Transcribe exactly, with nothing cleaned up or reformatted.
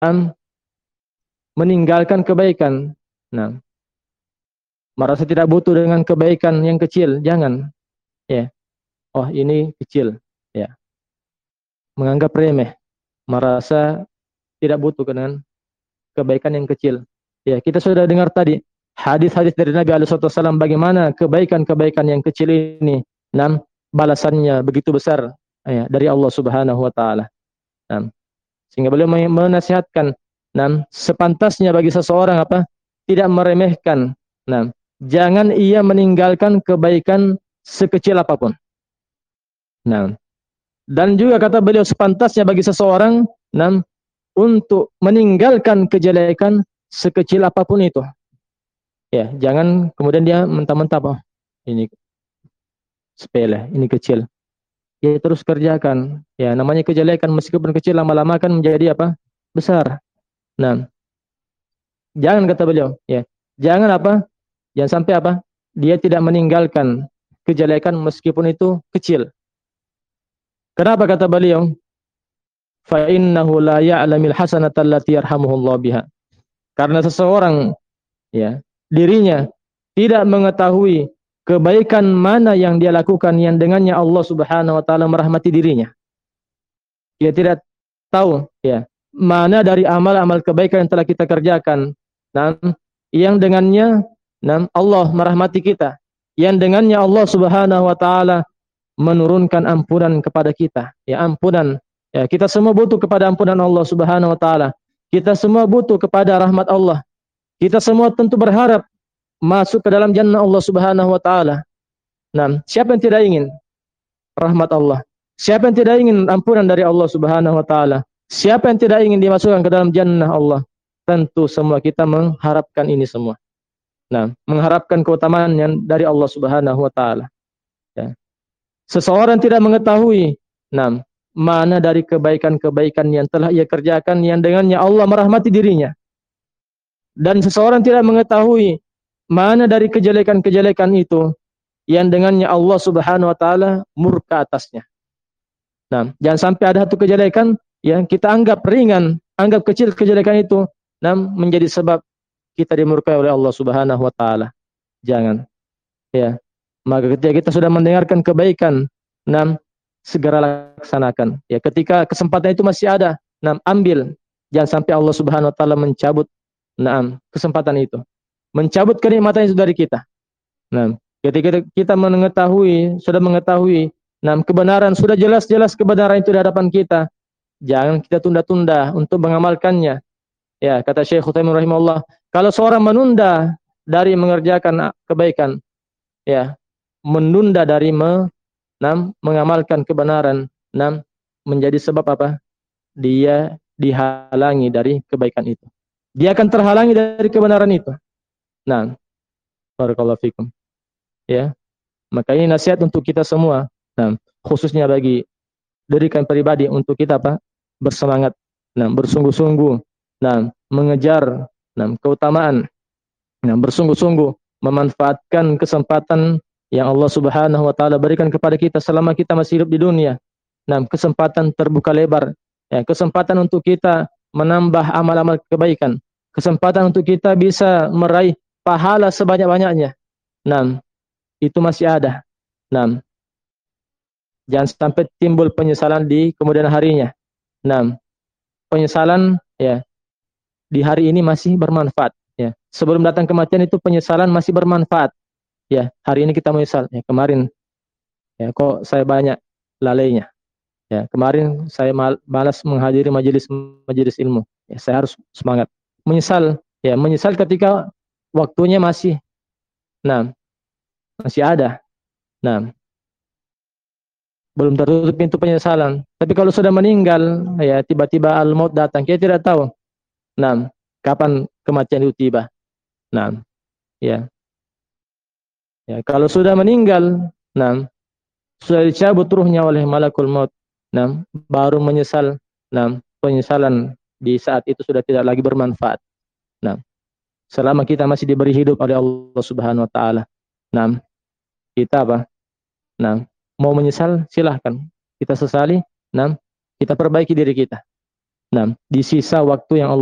meninggalkan kebaikan. Nah, merasa tidak butuh dengan kebaikan yang kecil, jangan. Ya, oh ini kecil, ya. Menganggap remeh, merasa tidak butuh dengan kebaikan yang kecil. Ya, kita sudah dengar tadi hadis-hadis dari Nabi alaihi wasallam bagaimana kebaikan-kebaikan yang kecil ini, nah, balasannya begitu besar, ya, dari Allah Subhanahu wa taala. Nah, sehingga beliau menasihatkan, nah, sepantasnya bagi seseorang apa? Tidak meremehkan. Nah, jangan ia meninggalkan kebaikan sekecil apapun. Nah, dan juga kata beliau sepantasnya bagi seseorang, nah, untuk meninggalkan kejelekan sekecil apapun itu. Ya, jangan kemudian dia mentah-mentah, oh, ini sepele, ini kecil. Ya terus kerjakan. Ya, namanya kejelekan meskipun kecil lama-lama akan menjadi apa? Besar. Nah, jangan kata beliau, ya. Jangan apa? Jangan sampai apa? Dia tidak meninggalkan kejelekan meskipun itu kecil. Kenapa kata beliau? Fa innahu la ya'lamil hasanata allati yarhamuhullah biha. Karena seseorang, ya, dirinya tidak mengetahui kebaikan mana yang dia lakukan yang dengannya Allah Subhanahu wa taala merahmati dirinya. Dia tidak tahu, ya, mana dari amal-amal kebaikan yang telah kita kerjakan, dan yang dengannya, dan Allah merahmati kita, yang dengannya Allah Subhanahu wa taala menurunkan ampunan kepada kita. Ya, ampunan. Ya, kita semua butuh kepada ampunan Allah Subhanahu wa taala. Kita semua butuh kepada rahmat Allah. Kita semua tentu berharap masuk ke dalam jannah Allah Subhanahu wa taala. Nah, siapa yang tidak ingin rahmat Allah? Siapa yang tidak ingin ampunan dari Allah Subhanahu wa taala? Siapa yang tidak ingin dimasukkan ke dalam jannah Allah? Tentu semua kita mengharapkan ini semua. Nah, mengharapkan keutamaan yang dari Allah Subhanahu wa taala. Ya. Seseorang tidak mengetahui, nah, mana dari kebaikan-kebaikan yang telah ia kerjakan yang dengannya Allah merahmati dirinya. Dan seseorang tidak mengetahui mana dari kejelekan-kejelekan itu yang dengannya Allah Subhanahu wa taala murka atasnya. Nah, jangan sampai ada satu kejelekan yang kita anggap ringan, anggap kecil kejelekan itu, nah, menjadi sebab kita dimurkai oleh Allah Subhanahu wa taala. Jangan. Ya. Maka ketika kita sudah mendengarkan kebaikan, nah, segera laksanakan. Ya, ketika kesempatan itu masih ada, nah, ambil. Jangan sampai Allah Subhanahu wa taala mencabut, nah, kesempatan itu. Mencabut kenikmatan itu dari kita. Nah, ketika kita mengetahui, sudah mengetahui, nah, kebenaran, sudah jelas-jelas kebenaran itu di hadapan kita, jangan kita tunda-tunda untuk mengamalkannya. Ya, kata Syekh Utsaimin rahimahullah, kalau seorang menunda dari mengerjakan kebaikan, ya, menunda dari me, nah, mengamalkan kebenaran, nah, menjadi sebab apa? Dia dihalangi dari kebaikan itu. Dia akan terhalangi dari kebenaran itu. Nah, barakallahu fikum. Ya, maka ini nasihat untuk kita semua. Nah, khususnya bagi diri kami pribadi untuk kita apa? Bersemangat, nah, bersungguh-sungguh, nah, mengejar, nah, keutamaan, nah, bersungguh-sungguh memanfaatkan kesempatan yang Allah Subhanahu wa taala berikan kepada kita selama kita masih hidup di dunia. Nah, kesempatan terbuka lebar, ya, kesempatan untuk kita menambah amal-amal kebaikan, kesempatan untuk kita bisa meraih pahala sebanyak-banyaknya. Nah, itu masih ada. Nah, jangan sampai timbul penyesalan di kemudian harinya. Nah, penyesalan, ya, di hari ini masih bermanfaat. Ya, sebelum datang kematian itu penyesalan masih bermanfaat. Ya, hari ini kita menyesal. Ya, kemarin, ya, kok saya banyak lalainya. Ya, kemarin saya mal, malas menghadiri majelis majelis ilmu. Ya, saya harus semangat. Menyesal, ya, menyesal ketika waktunya masih, nah, masih ada. Nah, belum tertutup pintu penyesalan. Tapi kalau sudah meninggal, ya, tiba-tiba al-maut datang, kita tidak tahu, nah, kapan kematian itu tiba. Nah, ya, ya, kalau sudah meninggal, nah, sudah dicabut ruhnya oleh malakul maut, nah, baru menyesal, nah, penyesalan di saat itu sudah tidak lagi bermanfaat. Nah, selama kita masih diberi hidup oleh Allah Subhanahu wa taala, nah, kita apa? Nah, mau menyesal silahkan, kita sesali, nah, kita perbaiki diri kita. Nah, di sisa waktu yang Allah